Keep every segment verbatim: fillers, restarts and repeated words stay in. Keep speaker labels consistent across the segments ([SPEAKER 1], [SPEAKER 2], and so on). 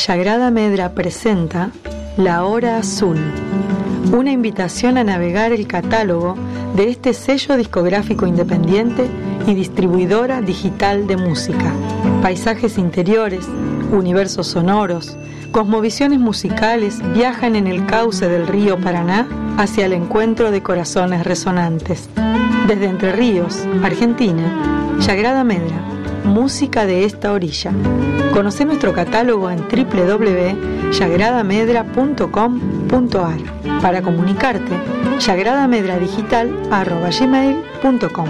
[SPEAKER 1] Sagrada Medra presenta La Hora Azul, una invitación a navegar el catálogo de este sello discográfico independiente y distribuidora digital de música. Paisajes interiores, universos sonoros, cosmovisiones musicales viajan en el cauce del río Paraná hacia el encuentro de corazones resonantes. Desde Entre Ríos, Argentina, Sagrada Medra, música de esta orilla. Conoce nuestro catálogo en doble u doble u doble u punto sagrada medra punto com punto a r. Para comunicarte, sagradamedra.digital arroba gmail punto com.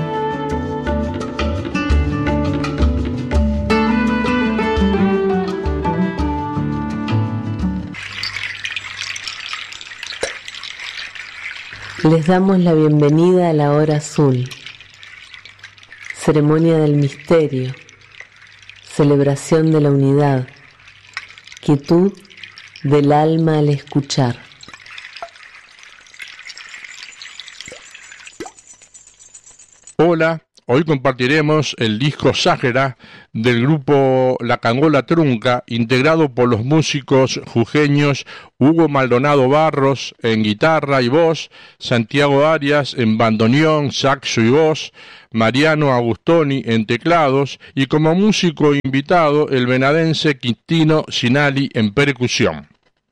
[SPEAKER 2] Les damos la bienvenida a la Hora Azul, ceremonia del misterio, celebración de la unidad, quietud del alma al escuchar.
[SPEAKER 3] Hola, hoy compartiremos el disco Sahara del grupo La Cangola Trunca, integrado por los músicos jujeños Hugo Maldonado Barros en guitarra y voz, Santiago Arias en bandoneón, saxo y voz, Mariano Agustoni en teclados y como músico invitado el venadense Quintino Sinali en percusión.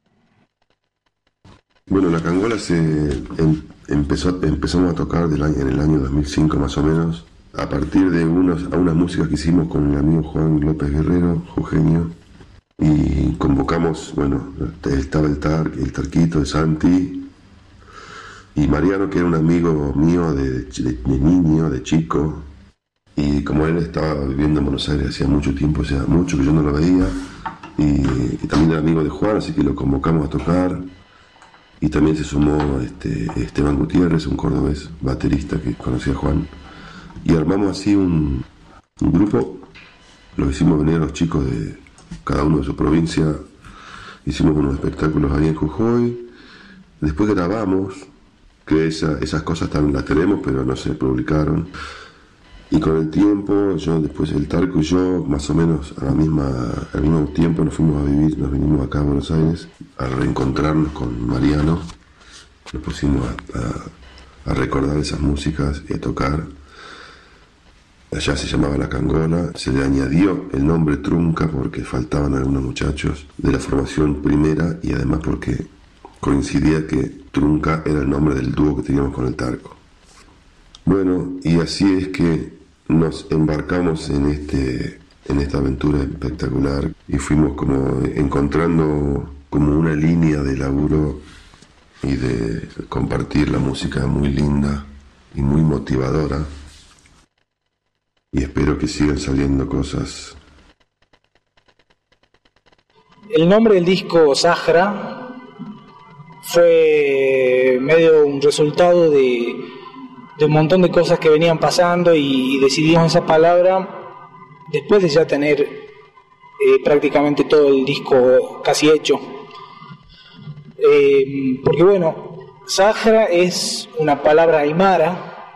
[SPEAKER 4] Bueno, La Cangola se em, empezó, empezamos a tocar del año, en el año dos mil cinco más o menos, a partir de unos, a unas músicas que hicimos con el amigo Juan López Guerrero, jujeño, y convocamos, bueno, estaba el Tar, el Tarquito, de Santi, y Mariano, que era un amigo mío de, de, de niño, de chico, y como él estaba viviendo en Buenos Aires hacía mucho tiempo, o sea, mucho que yo no lo veía, y, y también era amigo de Juan, así que lo convocamos a tocar, y también se sumó este, Esteban Gutiérrez, un cordobés baterista que conocía a Juan, y armamos así un, un grupo, lo hicimos venir a los chicos de cada uno de su provincia, hicimos unos espectáculos ahí en Jujuy, después grabamos, que esa, esas cosas también las tenemos, pero no se publicaron. Y con el tiempo, yo después el Tarco y yo, más o menos a la misma, al mismo tiempo nos fuimos a vivir, nos vinimos acá a Buenos Aires a reencontrarnos con Mariano. Nos pusimos a, a, a recordar esas músicas y a tocar. Allá se llamaba La Cangola, se le añadió el nombre Trunca porque faltaban algunos muchachos de la formación primera y además porque coincidía que Trunca era el nombre del dúo que teníamos con el Tarco. Bueno, y así es que nos embarcamos en este en esta aventura espectacular y fuimos como encontrando como una línea de laburo y de compartir la música muy linda y muy motivadora, y espero que sigan saliendo cosas.
[SPEAKER 5] El nombre del disco Sahara fue medio un resultado de de un montón de cosas que venían pasando y decidimos esa palabra después de ya tener eh, prácticamente todo el disco casi hecho. Eh, porque bueno, Sahara es una palabra aymara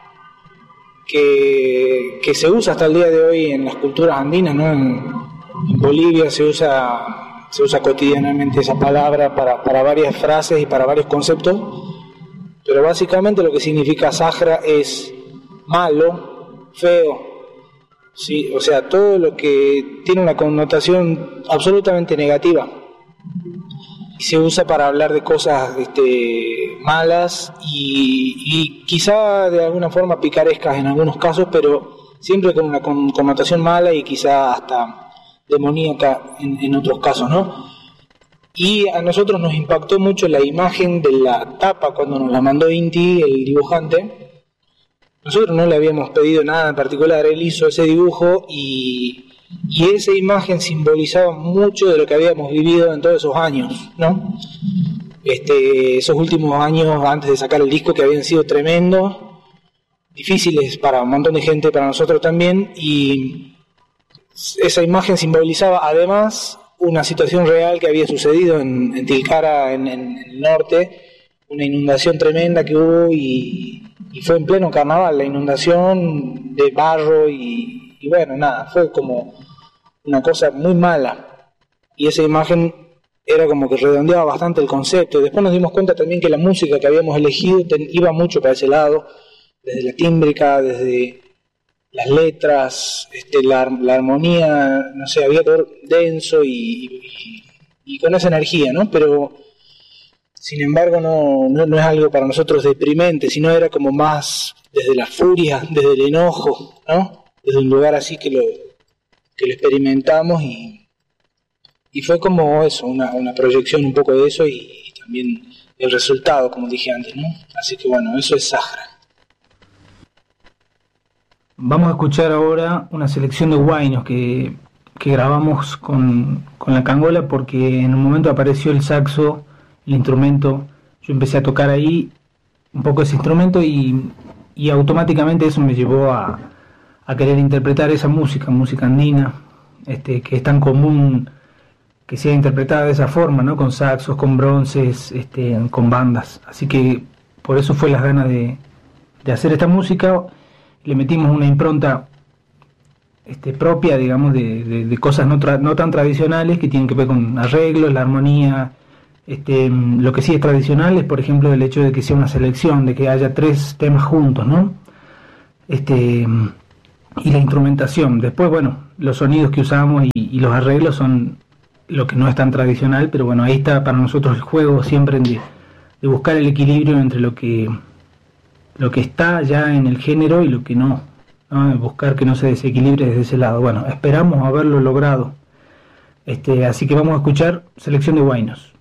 [SPEAKER 5] que, que se usa hasta el día de hoy en las culturas andinas, ¿no? En, en Bolivia se usa, se usa cotidianamente esa palabra para, para varias frases y para varios conceptos. Pero básicamente lo que significa Sahara es malo, feo, ¿sí? O sea, todo lo que tiene una connotación absolutamente negativa. Y se usa para hablar de cosas este, malas y, y quizá de alguna forma picarescas en algunos casos, pero siempre con una con, connotación mala y quizá hasta demoníaca en, en otros casos, ¿no? Y a nosotros nos impactó mucho la imagen de la tapa cuando nos la mandó Inti, el dibujante. Nosotros no le habíamos pedido nada en particular, él hizo ese dibujo y, y esa imagen simbolizaba mucho de lo que habíamos vivido en todos esos años, ¿no? Este, esos últimos años antes de sacar el disco que habían sido tremendos, difíciles para un montón de gente, para nosotros también, y esa imagen simbolizaba además una situación real que había sucedido en, en Tilcara, en, en el norte, una inundación tremenda que hubo y, y fue en pleno carnaval, la inundación de barro y, y bueno, nada, fue como una cosa muy mala. Y esa imagen era como que redondeaba bastante el concepto. Después nos dimos cuenta también que la música que habíamos elegido ten, iba mucho para ese lado, desde la tímbrica, desde las letras, este, la, la armonía, no sé, había que ver denso y, y, y con esa energía, ¿no? Pero sin embargo no, no, no es algo para nosotros deprimente, sino era como más desde la furia, desde el enojo, ¿no? Desde un lugar así que lo, que lo experimentamos y Y fue como eso, una, una proyección un poco de eso y, y también el resultado, como dije antes, ¿no? Así que bueno, eso es Sahara.
[SPEAKER 6] Vamos a escuchar ahora una selección de huaynos que, que grabamos con, con la cangola, porque en un momento apareció el saxo, el instrumento. Yo empecé a tocar ahí un poco ese instrumento y, y automáticamente eso me llevó a, a querer interpretar esa música, música andina, este, que es tan común que sea interpretada de esa forma, ¿no? Con saxos, con bronces, este, con bandas. Así que por eso fue las ganas de, de hacer esta música. Le metimos una impronta este, propia, digamos, de, de, de cosas no, tra- no tan tradicionales, que tienen que ver con arreglos, la armonía. Este, lo que sí es tradicional es, por ejemplo, el hecho de que sea una selección, de que haya tres temas juntos, ¿no? Este, y la instrumentación. Después, bueno, los sonidos que usamos y, y los arreglos son lo que no es tan tradicional, pero bueno, ahí está para nosotros el juego siempre de, de buscar el equilibrio entre lo que lo que está ya en el género y lo que no, ¿no? Buscar que no se desequilibre desde ese lado. Bueno, esperamos haberlo logrado. Este, así que vamos a escuchar selección de huaynos.